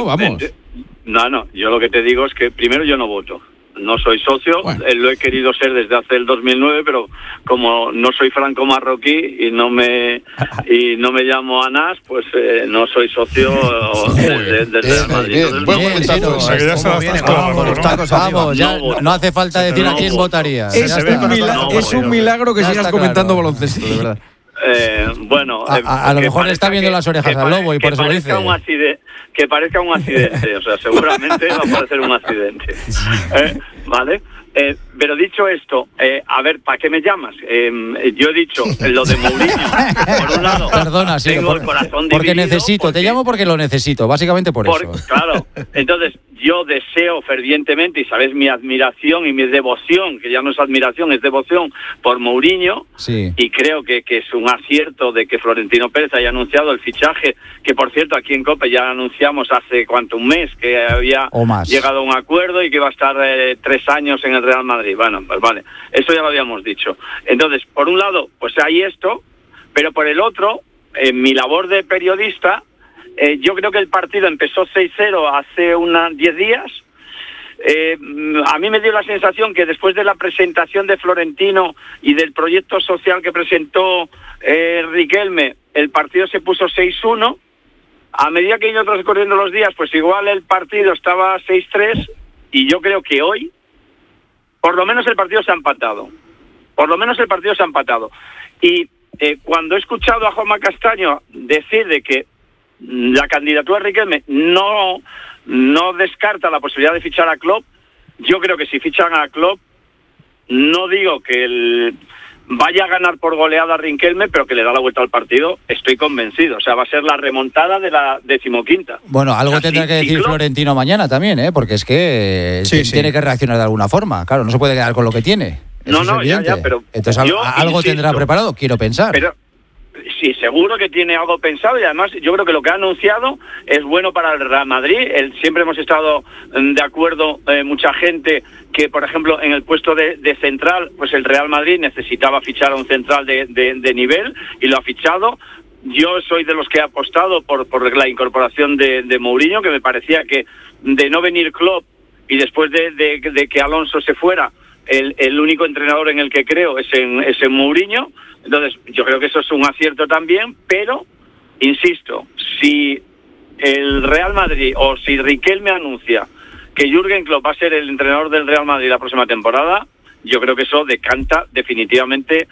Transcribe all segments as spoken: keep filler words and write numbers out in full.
¿no? Vamos. No, no, yo lo que te digo es que primero yo no voto. No soy socio, bueno. eh, lo he querido ser desde hace el dos mil nueve, pero como no soy franco-marroquí y no me y no me llamo Anas, pues eh, no soy socio desde de, Real Madrid. Vamos, ya no, no hace falta decir no a quién voto. votaría. Es, un, milagro, no, es un milagro que sigas comentando claro. baloncesto, de verdad. Eh, bueno, a, a, a lo mejor le está viendo que, las orejas al lobo y por eso lo dice. Un accidente, que parezca un accidente, o sea, seguramente va a parecer un accidente. Eh, ¿Vale? Eh, pero dicho esto, eh, a ver, ¿para qué me llamas? Eh, yo he dicho lo de Mourinho. Por un lado, Perdona, sí, tengo por, el corazón porque dividido. Necesito, porque, te llamo porque lo necesito, básicamente por, por eso. Claro, entonces yo deseo fervientemente, y sabes mi admiración y mi devoción, que ya no es admiración, es devoción por Mourinho, sí. y creo que, que es un acierto de que Florentino Pérez haya anunciado el fichaje, que por cierto aquí en COPE ya anunciamos hace cuánto, un mes, que había llegado a un acuerdo y que iba a estar eh, tres años en el Real Madrid. Bueno, pues vale, eso ya lo habíamos dicho. Entonces, por un lado, pues hay esto, pero por el otro, en mi labor de periodista, eh, yo creo que el partido empezó seis cero hace unos diez días. Eh, a mí me dio la sensación que después de la presentación de Florentino y del proyecto social que presentó eh, Riquelme, el partido se puso seis uno. A medida que iban transcurriendo los días, pues igual el partido estaba seis tres, y yo creo que hoy por lo menos el partido se ha empatado. Por lo menos el partido se ha empatado. Y eh, cuando he escuchado a Juanma Castaño decir de que la candidatura de Riquelme no, no descarta la posibilidad de fichar a Klopp, yo creo que si fichan a Klopp, no digo que el vaya a ganar por goleada a Riquelme, pero que le da la vuelta al partido, estoy convencido. O sea, va a ser la remontada de la decimoquinta. Bueno, algo o sea, tendrá si, que decir si Florentino mañana también, ¿eh? Porque es que sí, tiene sí. que reaccionar de alguna forma. Claro, no se puede quedar con lo que tiene. Eso no, no, es ya, ya, pero entonces yo algo insisto, tendrá preparado, quiero pensar. Pero sí, seguro que tiene algo pensado, y además yo creo que lo que ha anunciado es bueno para el Real Madrid. El, siempre hemos estado de acuerdo, eh, mucha gente, que por ejemplo en el puesto de, de central, pues el Real Madrid necesitaba fichar a un central de, de, de nivel, y lo ha fichado. Yo soy de los que he apostado por, por la incorporación de, de Mourinho, que me parecía que de no venir Klopp y después de, de, de que Alonso se fuera, el, el único entrenador en el que creo es en, es en Mourinho. Entonces yo creo que eso es un acierto también, pero insisto, si el Real Madrid o si Riquelme anuncia que Jürgen Klopp va a ser el entrenador del Real Madrid la próxima temporada, yo creo que eso decanta definitivamente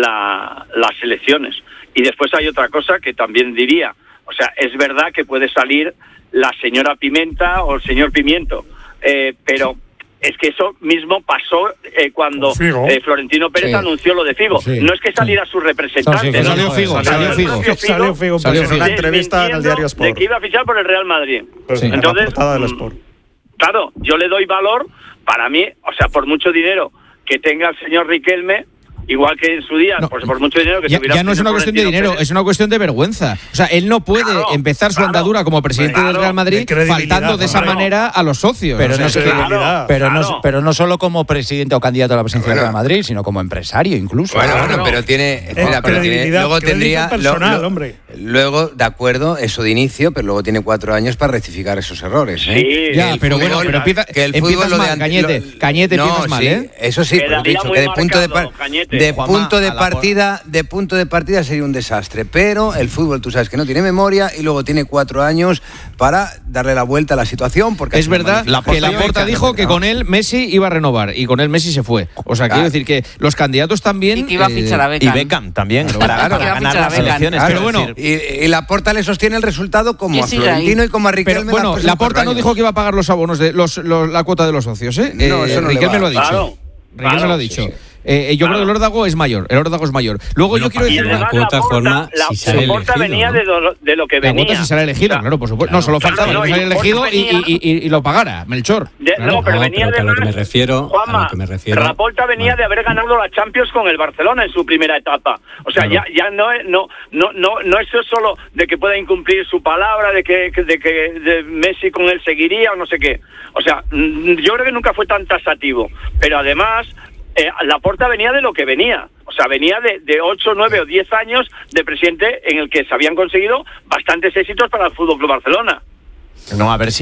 la, las elecciones. Y después hay otra cosa que también diría, o sea, es verdad que puede salir la señora Pimenta o el señor Pimiento, eh, pero es que eso mismo pasó eh, cuando eh, Florentino Pérez sí. anunció lo de Figo. Sí. No es que saliera su representante. Sí, salió Figo, salió Figo. Salió Figo, salió Figo, salió Figo. En una entrevista en el diario Sport. De que iba a fichar por el Real Madrid. Sí. Entonces, en la portada del Sport. Claro, yo le doy valor, para mí, o sea, por mucho dinero que tenga el señor Riquelme, igual que en su día, no, pues por mucho dinero que ya, tuviera... Ya no es una cuestión de dinero, Pérez. Es una cuestión de vergüenza. O sea, él no puede claro, empezar su claro, andadura como presidente claro, del Real Madrid de faltando de esa claro. manera a los socios. Pero, o sea, no, es que, claro, pero, claro. no, pero no solo como presidente o candidato a la presidencia bueno. del Real Madrid, sino como empresario incluso. Bueno, claro. bueno, pero tiene... Espera, pero tiene luego tendría... Personal, lo, lo, hombre. Luego, de acuerdo, eso de inicio, pero luego tiene cuatro años para rectificar esos errores. ¿eh? Sí, ya, pero fútbol, bueno, pero empieza, que el empiezas fútbol mal, de, Cañete, lo, Cañete no, empiezas mal, sí, ¿eh? Eso sí, pero he dicho que de punto de, par, de punto de partida, de punto de partida sería un desastre, pero el fútbol, tú sabes que no tiene memoria y luego tiene cuatro años para darle la vuelta a la situación. Porque es verdad que Laporta dijo que con él Messi iba a renovar y con él Messi se fue. O sea, claro. quiero decir que los candidatos también... Y que iba a fichar a Beckham. Y Beckham también, claro, para, claro, para ganar las elecciones. Claro, pero bueno, y, y Laporta le sostiene el resultado como a Florentino y como a Riquelme. Pero bueno, Laporta no dijo que iba a pagar los abonos, de los, los la cuota de los socios, ¿eh? No, eh eso no Riquelme lo ha dicho. Claro, Riquelme claro, lo ha dicho. Sí, sí. Eh, yo claro. creo que el Órdago es mayor, el Órdago es mayor. Luego bueno, yo quiero decir una cuota la forma la, si sale la Porta elegido, venía ¿no? de, lo, de lo que la venía. La cuota si sale elegido, o sea, claro, por supuesto. Claro. No, solo claro, faltaba no, que saliera elegido y, y, y, y lo pagara, Melchor. De, claro. No, pero no, venía pero de a lo que me refiero, Juanma, a lo que me refiero. Laporta venía ah. de haber ganado la Champions con el Barcelona en su primera etapa. O sea, claro. ya ya no es no no no no es solo de que pueda incumplir su palabra, de que de que de Messi con él seguiría o no sé qué. O sea, yo creo que nunca fue tan taxativo, pero además Eh, Laporta venía de lo que venía, o sea, venía de, de ocho, nueve o diez años de presidente en el que se habían conseguido bastantes éxitos para el Fútbol Club Barcelona. No, a ver si